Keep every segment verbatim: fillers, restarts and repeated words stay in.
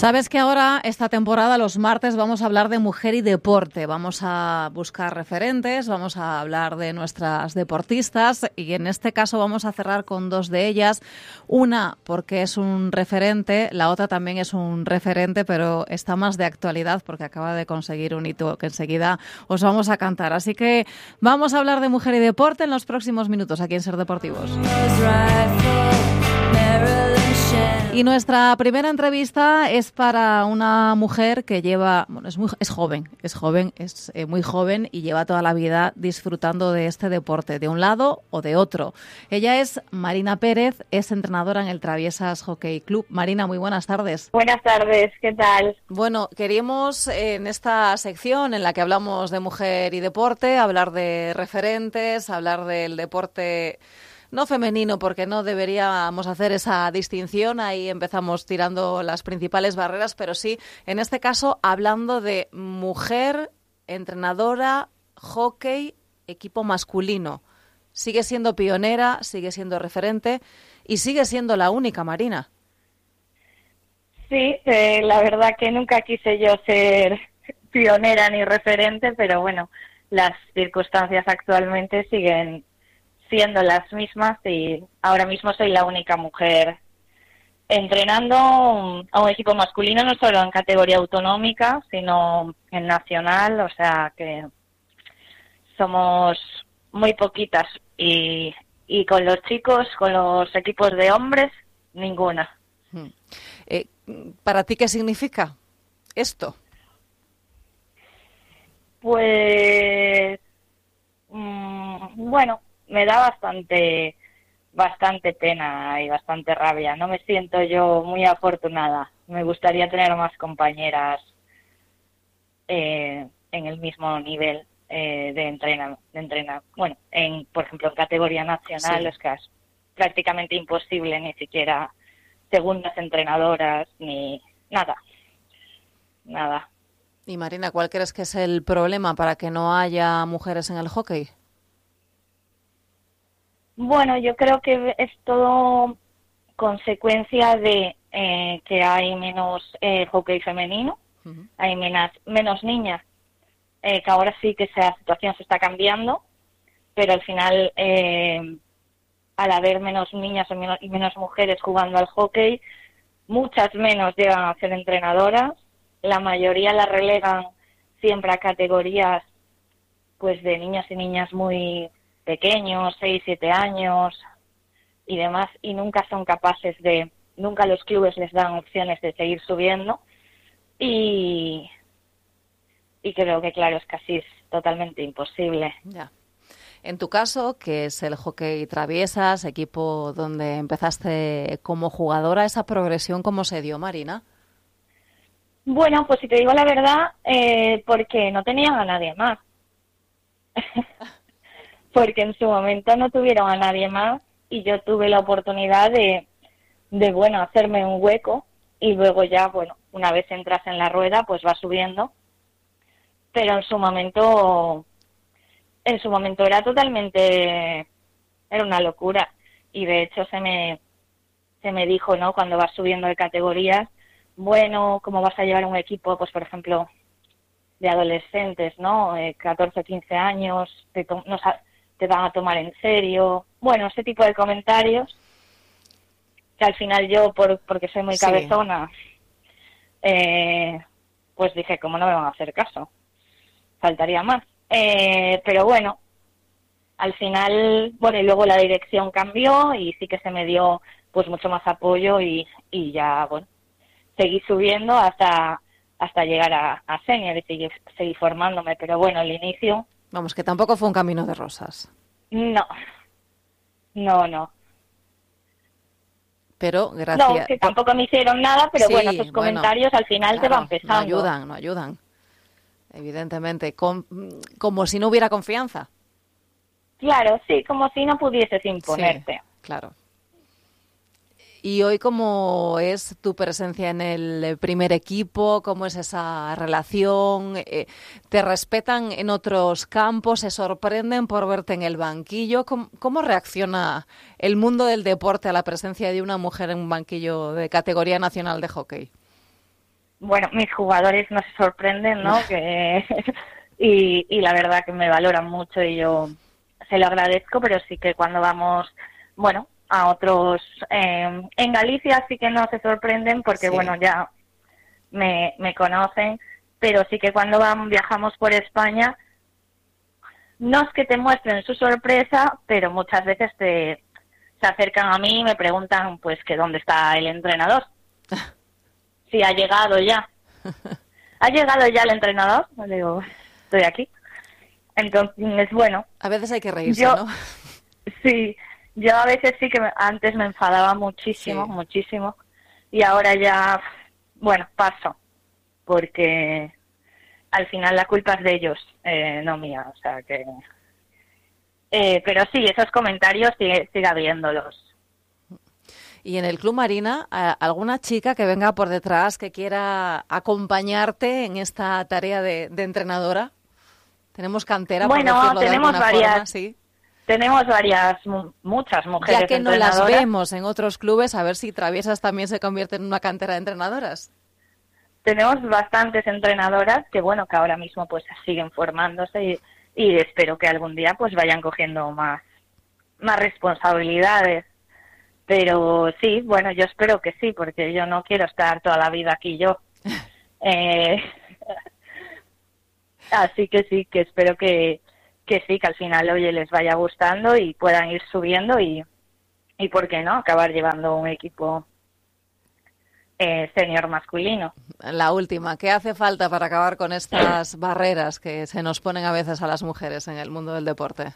Sabes que ahora, esta temporada, los martes, vamos a hablar de mujer y deporte. Vamos a buscar referentes, vamos a hablar de nuestras deportistas y en este caso vamos a cerrar con dos de ellas. Una porque es un referente, la otra también es un referente, pero está más de actualidad porque acaba de conseguir un hito que enseguida os vamos a cantar. Así que vamos a hablar de mujer y deporte en los próximos minutos aquí en Ser Deportivos. Y nuestra primera entrevista es para una mujer que lleva, bueno, es muy, es joven, es joven, es eh, muy joven y lleva toda la vida disfrutando de este deporte, de un lado o de otro. Ella es Marina Pérez, es entrenadora en el Traviesas Hockey Club. Marina, muy buenas tardes. Buenas tardes, ¿qué tal? Bueno, queríamos eh, en esta sección en la que hablamos de mujer y deporte, hablar de referentes, hablar del deporte no femenino, porque no deberíamos hacer esa distinción, ahí empezamos tirando las principales barreras, pero sí, en este caso, hablando de mujer, entrenadora, hockey, equipo masculino. Sigue siendo pionera, sigue siendo referente y sigue siendo la única, Marina. Sí, eh, la verdad que nunca quise yo ser pionera ni referente, pero bueno, las circunstancias actualmente siguen siendo las mismas y ahora mismo soy la única mujer entrenando a un equipo masculino, no solo en categoría autonómica, sino en nacional, o sea que somos muy poquitas y, y con los chicos, con los equipos de hombres, ninguna. Hmm. Eh, ¿Para ti qué significa esto? Pues, mmm, bueno, me da bastante bastante pena y bastante rabia. No me siento yo muy afortunada. Me gustaría tener más compañeras eh, en el mismo nivel eh, de entrenar, de entrenar. Bueno, en, por ejemplo, en categoría nacional sí. Es que es prácticamente imposible, ni siquiera segundas entrenadoras, ni nada. Nada. Y Marina, ¿cuál crees que es el problema para que no haya mujeres en el hockey? Bueno, yo creo que es todo consecuencia de eh, que hay menos eh, hockey femenino, uh-huh. hay menos, menos niñas, eh, que ahora sí que esa situación se está cambiando, pero al final, eh, al haber menos niñas y menos, y menos mujeres jugando al hockey, muchas menos llegan a ser entrenadoras, la mayoría las relegan siempre a categorías pues de niños y niñas muy pequeños, seis, siete años y demás, y nunca son capaces de, nunca los clubes les dan opciones de seguir subiendo y, y creo que claro, es casi es totalmente imposible. Ya. En tu caso, que es el Hockey Traviesas, equipo donde empezaste como jugadora, ¿esa progresión cómo se dio, Marina? Bueno, pues si te digo la verdad, eh, porque no tenían a nadie más. Porque en su momento no tuvieron a nadie más y yo tuve la oportunidad de, de, bueno, hacerme un hueco y luego ya, bueno, una vez entras en la rueda, pues va subiendo. Pero en su momento, en su momento era totalmente, era una locura. Y de hecho se me, se me dijo, ¿no? Cuando vas subiendo de categorías, bueno, ¿cómo vas a llevar un equipo, pues por ejemplo, de adolescentes, ¿no? Eh, catorce, quince años, te, to- no, te van a tomar en serio. Bueno, ese tipo de comentarios que al final yo, por porque soy muy sí. cabezona, eh, pues dije, ¿cómo no me van a hacer caso? Faltaría más. Eh, pero bueno, al final, bueno, y luego la dirección cambió y sí que se me dio pues mucho más apoyo y, y ya, bueno, seguí subiendo hasta hasta llegar a, a senior y seguir, seguir formándome, pero bueno, el inicio... Vamos, que tampoco fue un camino de rosas. No, no, no. Pero gracias... No, que tampoco me hicieron nada, pero sí, bueno, esos bueno, comentarios al final claro, te van pesando. No ayudan, no ayudan, evidentemente, con, como si no hubiera confianza. Claro, sí, como si no pudieses imponerte. Sí, claro. Y hoy, ¿cómo es tu presencia en el primer equipo? ¿Cómo es esa relación? Eh, ¿Te respetan en otros campos? ¿Se sorprenden por verte en el banquillo? ¿Cómo, cómo reacciona el mundo del deporte a la presencia de una mujer en un banquillo de categoría nacional de hockey? bueno, mis jugadores no se sorprenden, ¿no? que y, y la verdad que me valoran mucho y yo se lo agradezco, pero sí que cuando vamos, bueno, a otros, eh, en Galicia sí que no se sorprenden porque, sí. bueno, ya me, me conocen, pero sí que cuando van, viajamos por España, no es que te muestren su sorpresa, pero muchas veces te se acercan a mí y me preguntan, pues, que dónde está el entrenador. Si ha llegado ya. ¿Ha llegado ya el entrenador? Le digo, estoy aquí. Entonces, bueno. A veces hay que reírse, yo, ¿no? Sí, yo a veces sí que me, antes me enfadaba muchísimo, sí. muchísimo. Y ahora ya, bueno, paso. Porque al final la culpa es de ellos, eh, no mía. O sea que... Eh, pero sí, esos comentarios sigue, sigue habiéndolos. Y en el Club Marina, ¿alguna chica que venga por detrás que quiera acompañarte en esta tarea de, de entrenadora? ¿Tenemos cantera, bueno, por decirlo tenemos de alguna varias, forma? ¿Sí? Tenemos varias, muchas mujeres ya que no entrenadoras. las vemos en otros clubes, a ver si Traviesas también se convierte en una cantera de entrenadoras. Tenemos bastantes entrenadoras que, bueno, que ahora mismo pues siguen formándose y, y espero que algún día pues vayan cogiendo más, más responsabilidades. Pero sí, bueno, yo espero que sí, porque yo no quiero estar toda la vida aquí yo. Eh, así que sí, que espero que, que sí, que al final, oye, les vaya gustando y puedan ir subiendo y, y ¿por qué no?, acabar llevando un equipo eh, senior masculino. La última, ¿qué hace falta para acabar con estas barreras que se nos ponen a veces a las mujeres en el mundo del deporte?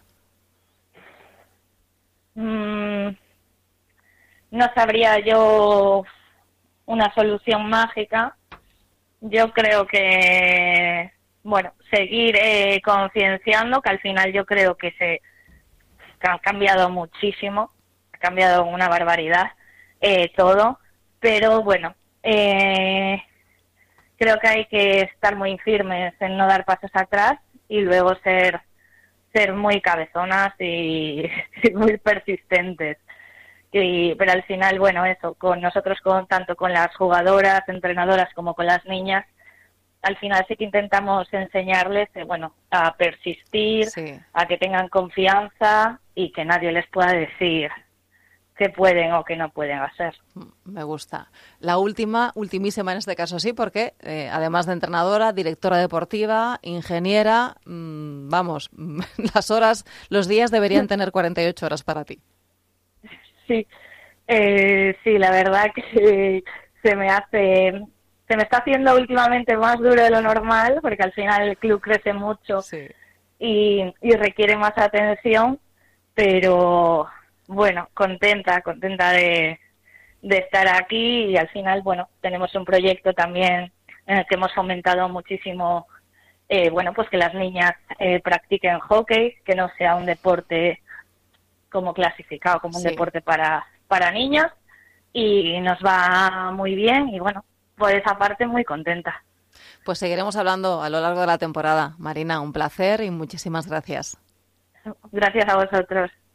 Mm, no sabría yo una solución mágica. Yo creo que, bueno, seguir eh, concienciando, que al final yo creo que se que ha cambiado muchísimo, ha cambiado una barbaridad eh, todo, pero bueno, eh, creo que hay que estar muy firmes en no dar pasos atrás y luego ser ser muy cabezonas y, y muy persistentes. Y, pero al final, bueno, eso, con nosotros, con tanto con las jugadoras, entrenadoras, como con las niñas, al final sí que intentamos enseñarles, eh, bueno, a persistir, sí. a que tengan confianza y que nadie les pueda decir qué pueden o qué no pueden hacer. Me gusta. La última, ultimísima en este caso sí, porque eh, además de entrenadora, directora deportiva, ingeniera, mmm, vamos, las horas, los días deberían tener cuarenta y ocho horas para ti. Sí, eh, sí, la verdad que se me hace, se me está haciendo últimamente más duro de lo normal, porque al final el club crece mucho sí. y, y requiere más atención, pero bueno, contenta, contenta de, de estar aquí y al final, bueno, tenemos un proyecto también en el que hemos fomentado muchísimo, eh, bueno, pues que las niñas eh, practiquen hockey, que no sea un deporte como clasificado como un sí. deporte para, para niños y nos va muy bien y bueno, por esa parte muy contenta. Pues seguiremos hablando a lo largo de la temporada. Marina, un placer y muchísimas gracias. Gracias a vosotros.